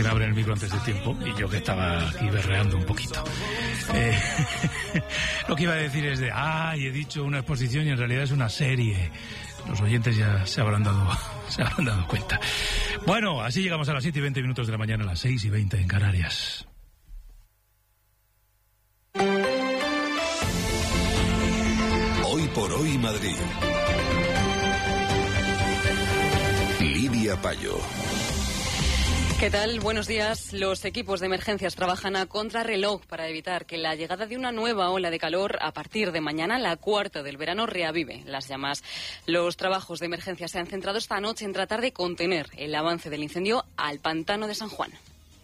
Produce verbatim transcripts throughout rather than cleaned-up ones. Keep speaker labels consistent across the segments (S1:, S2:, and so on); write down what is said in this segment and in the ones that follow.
S1: que me abren el micro antes de tiempo y yo que estaba aquí berreando un poquito. Eh, lo que iba a decir es de, ay, he dicho una exposición y en realidad es una serie. Los oyentes ya se habrán dado, se habrán dado cuenta. Bueno, así llegamos a las siete y veinte minutos de la mañana, a las seis y veinte en Canarias.
S2: Hoy por hoy Madrid. Lidia Payo.
S3: ¿Qué tal? Buenos días. Los equipos de emergencias trabajan a contrarreloj para evitar que la llegada de una nueva ola de calor a partir de mañana, la cuarta del verano, reavive las llamas. Los trabajos de emergencia se han centrado esta noche en tratar de contener el avance del incendio al pantano de San Juan.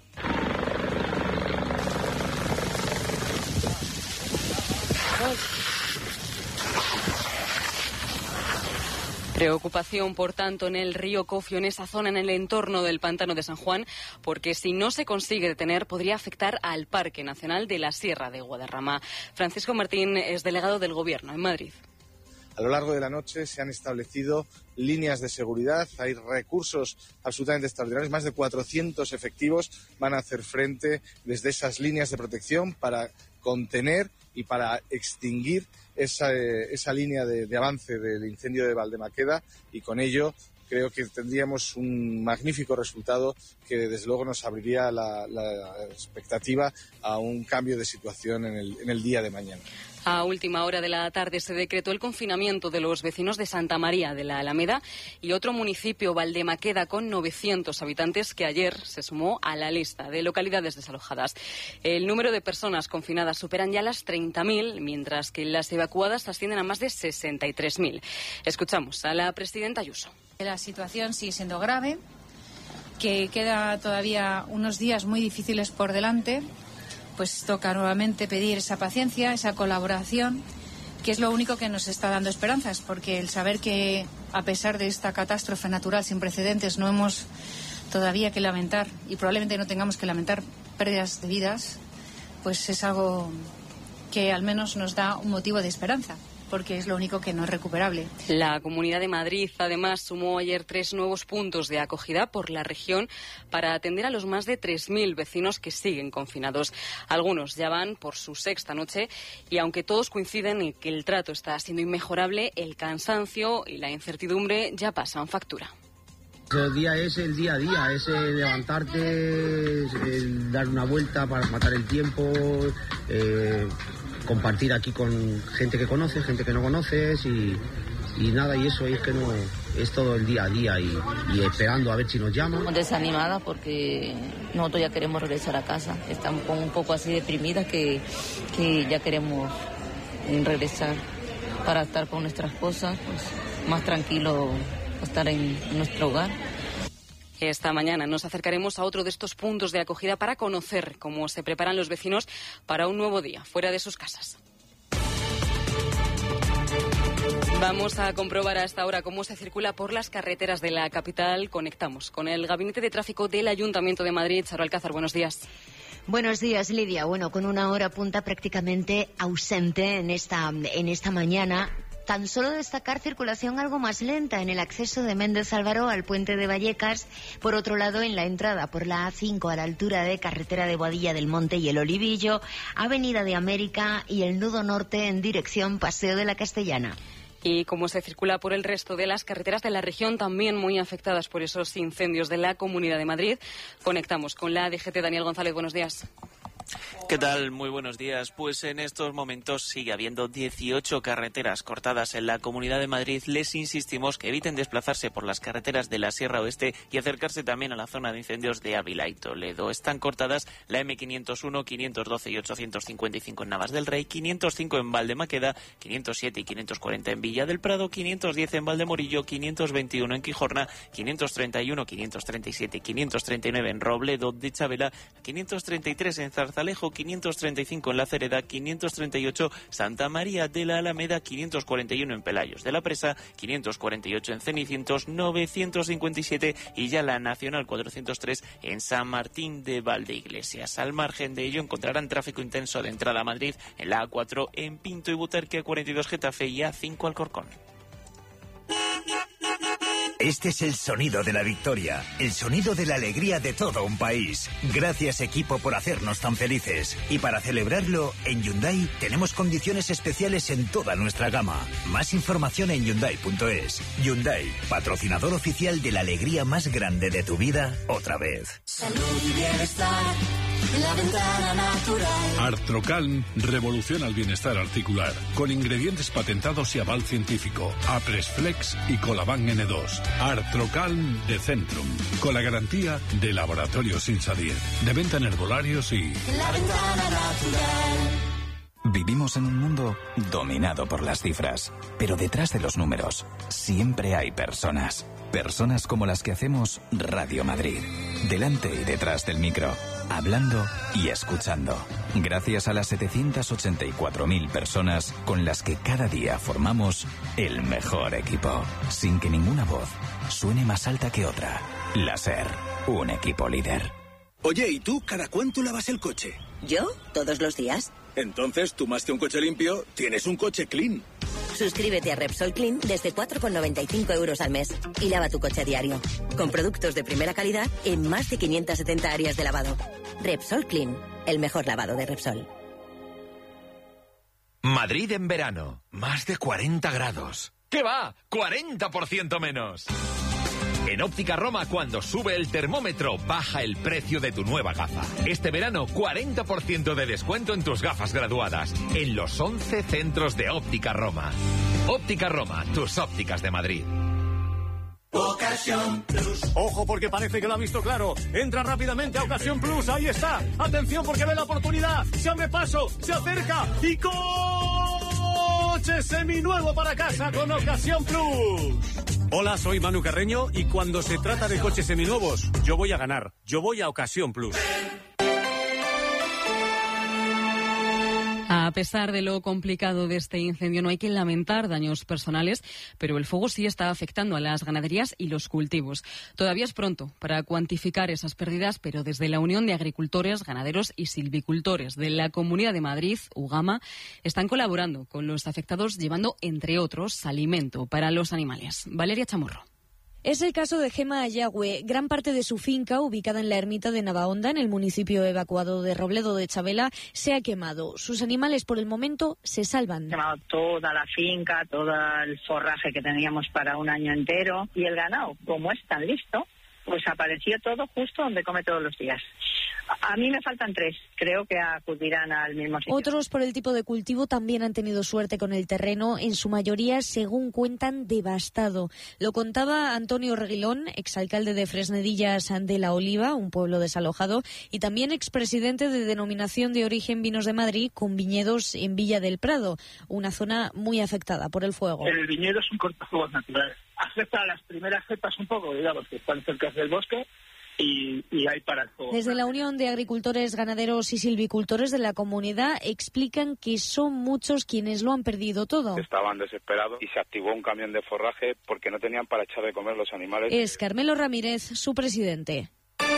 S3: Preocupación, por tanto, en el río Cofio, en esa zona, en el entorno del pantano de San Juan, porque si no se consigue detener, podría afectar al Parque Nacional de la Sierra de Guadarrama. Francisco Martín es delegado del Gobierno en Madrid.
S4: A lo largo de la noche se han establecido líneas de seguridad, hay recursos absolutamente extraordinarios, más de cuatrocientos efectivos van a hacer frente desde esas líneas de protección para contener y para extinguir esa, esa línea de, de avance del incendio de Valdemaqueda, y con ello creo que tendríamos un magnífico resultado que desde luego nos abriría la, la expectativa a un cambio de situación en el, en el día de mañana.
S3: A última hora de la tarde se decretó el confinamiento de los vecinos de Santa María de la Alameda y otro municipio, Valdemaqueda, con novecientos habitantes, que ayer se sumó a la lista de localidades desalojadas. El número de personas confinadas superan ya las treinta mil, mientras que las evacuadas ascienden a más de sesenta y tres mil. Escuchamos a la presidenta Ayuso.
S5: La situación sigue siendo grave, que queda todavía unos días muy difíciles por delante. Pues toca nuevamente pedir esa paciencia, esa colaboración, que es lo único que nos está dando esperanzas, porque el saber que a pesar de esta catástrofe natural sin precedentes no hemos todavía que lamentar, y probablemente no tengamos que lamentar pérdidas de vidas, pues es algo que al menos nos da un motivo de esperanza, porque es lo único que no es recuperable.
S3: La Comunidad de Madrid, además, sumó ayer tres nuevos puntos de acogida por la región para atender a los más de tres mil vecinos que siguen confinados. Algunos ya van por su sexta noche y, aunque todos coinciden en que el trato está siendo inmejorable, el cansancio y la incertidumbre ya pasan factura.
S6: El día es el día a día, es el levantarte, es el dar una vuelta para matar el tiempo, eh, compartir aquí con gente que conoces, gente que no conoces y, y nada, y eso es que no es todo el día a día y, y esperando a ver si nos llaman.
S7: Desanimada porque nosotros ya queremos regresar a casa, estamos un poco así deprimidas que, que ya queremos regresar para estar con nuestras cosas, pues más tranquilo estar en nuestro hogar.
S3: Esta mañana nos acercaremos a otro de estos puntos de acogida para conocer cómo se preparan los vecinos para un nuevo día fuera de sus casas. Vamos a comprobar a esta hora cómo se circula por las carreteras de la capital. Conectamos con el Gabinete de Tráfico del Ayuntamiento de Madrid. Charo Alcázar, buenos días.
S8: Buenos días, Lidia. Bueno, con una hora punta prácticamente ausente en esta, en esta mañana. Tan solo destacar circulación algo más lenta en el acceso de Méndez Álvaro al puente de Vallecas. Por otro lado, en la entrada por la A cinco a la altura de carretera de Boadilla del Monte y el Olivillo, Avenida de América y el nudo norte en dirección Paseo de la Castellana.
S3: Y como se circula por el resto de las carreteras de la región, también muy afectadas por esos incendios de la Comunidad de Madrid, conectamos con la D G T. Daniel González, buenos días.
S9: ¿Qué tal? Muy buenos días. Pues en estos momentos sigue habiendo dieciocho carreteras cortadas en la Comunidad de Madrid. Les insistimos que eviten desplazarse por las carreteras de la Sierra Oeste y acercarse también a la zona de incendios de Ávila y Toledo. Están cortadas la eme quinientos uno, quinientos doce y ochocientos cincuenta y cinco en Navas del Rey, quinientos cinco en Valdemaqueda, quinientos siete y quinientos cuarenta en Villa del Prado, quinientos diez en Valdemorillo, quinientos veintiuno en Quijorna, quinientos treinta y uno, quinientos treinta y siete y quinientos treinta y nueve en Robledo de Chabela, quinientos treinta y tres en Zarzalejo, quinientos treinta y cinco en La Cereda, quinientos treinta y ocho Santa María de la Alameda, quinientos cuarenta y uno en Pelayos de la Presa, quinientos cuarenta y ocho en Cenicientos, novecientos cincuenta y siete y ya la Nacional cuatrocientos tres en San Martín de Valdeiglesias. Al margen de ello encontrarán tráfico intenso de entrada a Madrid en la A cuatro en Pinto y Butarque, A cuarenta y dos Getafe y A cinco Alcorcón.
S10: Este es el sonido de la victoria, el sonido de la alegría de todo un país. Gracias, equipo, por hacernos tan felices. Y para celebrarlo, en Hyundai tenemos condiciones especiales en toda nuestra gama. Más información en Hyundai punto es. Hyundai, patrocinador oficial de la alegría más grande de tu vida, otra vez.
S11: Salud y bienestar, la ventana natural.
S12: Artrocalm revoluciona el bienestar articular, con ingredientes patentados y aval científico. Apresflex y Colaban ene dos. Artrocalm de Centrum, con la garantía de Laboratorios Insadir. De venta en herbolarios y...
S11: La ventana natural.
S13: Vivimos en un mundo dominado por las cifras, pero detrás de los números siempre hay personas. Personas como las que hacemos Radio Madrid, delante y detrás del micro, hablando y escuchando. Gracias a las setecientas ochenta y cuatro mil personas con las que cada día formamos el mejor equipo, sin que ninguna voz suene más alta que otra. La SER, un equipo líder.
S14: Oye, ¿y tú cada cuánto lavas el coche?
S15: ¿Yo? Todos los días.
S14: Entonces, tú más que un coche limpio, tienes un coche clean.
S15: Suscríbete a Repsol Clean desde cuatro con noventa y cinco euros al mes y lava tu coche a diario. Con productos de primera calidad en más de quinientas setenta áreas de lavado. Repsol Clean, el mejor lavado de Repsol.
S16: Madrid en verano, más de cuarenta grados. ¿Qué va? ¡cuarenta por ciento menos! En Óptica Roma, cuando sube el termómetro, baja el precio de tu nueva gafa. Este verano, cuarenta por ciento de descuento en tus gafas graduadas, en los once centros de Óptica Roma. Óptica Roma, tus ópticas de Madrid.
S17: Ocasión Plus. Ojo, porque parece que lo ha visto claro. Entra rápidamente a Ocasión Plus, ahí está. Atención, porque ve la oportunidad. Se abre paso, se acerca y coche seminuevo para casa con Ocasión Plus. Hola, soy Manu Carreño y cuando se trata de coches seminuevos, yo voy a ganar. Yo voy a Ocasión Plus.
S3: A pesar de lo complicado de este incendio, no hay que lamentar daños personales, pero el fuego sí está afectando a las ganaderías y los cultivos. Todavía es pronto para cuantificar esas pérdidas, pero desde la Unión de Agricultores, Ganaderos y Silvicultores de la Comunidad de Madrid, UGAMA, están colaborando con los afectados, llevando, entre otros, alimento para los animales. Valeria Chamorro.
S18: Es el caso de Gema Ayagüe. Gran parte de su finca, ubicada en la ermita de Navahonda, en el municipio evacuado de Robledo de Chabela, se ha quemado. Sus animales, por el momento, se salvan.
S19: Se ha quemado toda la finca, todo el forraje que teníamos para un año entero. Y el ganado, como es tan listo, pues apareció todo justo donde come todos los días. A mí me faltan tres. Creo que acudirán al mismo sitio.
S18: Otros, por el tipo de cultivo, también han tenido suerte con el terreno, en su mayoría, según cuentan, devastado. Lo contaba Antonio Reguilón, exalcalde de Fresnedillas de la Oliva, un pueblo desalojado, y también expresidente de Denominación de Origen Vinos de Madrid, con viñedos en Villa del Prado, una zona muy afectada por el fuego.
S20: El viñedo es un cortafuegos natural. Afecta a las primeras cepas un poco, digamos, que están cerca del bosque. Y, y hay para todo.
S18: Desde la Unión de Agricultores, Ganaderos y Silvicultores de la comunidad explican que son muchos quienes lo han perdido todo.
S21: Estaban desesperados y se activó un camión de forraje porque no tenían para echar de comer los animales.
S18: Es Carmelo Ramírez, su presidente.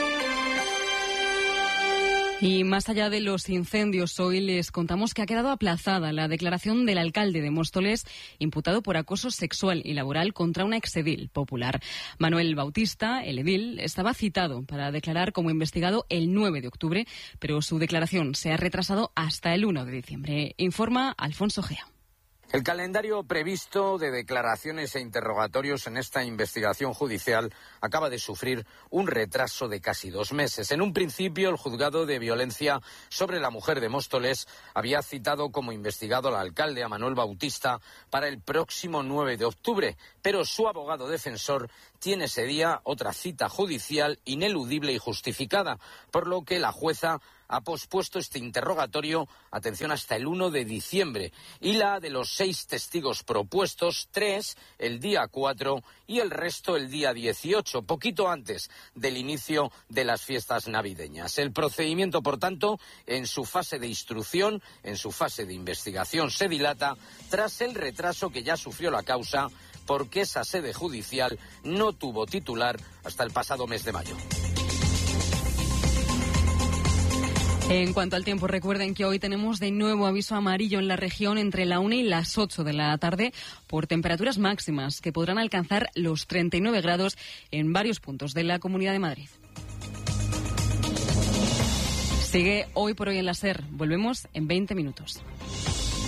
S3: Y más allá de los incendios, hoy les contamos que ha quedado aplazada la declaración del alcalde de Móstoles, imputado por acoso sexual y laboral contra una exedil popular. Manuel Bautista, el edil, estaba citado para declarar como investigado el nueve de octubre, pero su declaración se ha retrasado hasta el uno de diciembre. Informa Alfonso Gea.
S22: El calendario previsto de declaraciones e interrogatorios en esta investigación judicial acaba de sufrir un retraso de casi dos meses. En un principio, el juzgado de violencia sobre la mujer de Móstoles había citado como investigado al alcalde, a Manuel Bautista, para el próximo nueve de octubre, pero su abogado defensor tiene ese día otra cita judicial ineludible y justificada, por lo que la jueza ha pospuesto este interrogatorio, atención, hasta el uno de diciembre, y la de los seis testigos propuestos, tres el día cuatro y el resto el día dieciocho, poquito antes del inicio de las fiestas navideñas. El procedimiento, por tanto, en su fase de instrucción, en su fase de investigación, se dilata tras el retraso que ya sufrió la causa, porque esa sede judicial no tuvo titular hasta el pasado mes de mayo.
S3: En cuanto al tiempo, recuerden que hoy tenemos de nuevo aviso amarillo en la región entre la una y las ocho de la tarde por temperaturas máximas que podrán alcanzar los treinta y nueve grados en varios puntos de la Comunidad de Madrid. Sigue Hoy por Hoy en la SER. Volvemos en veinte minutos.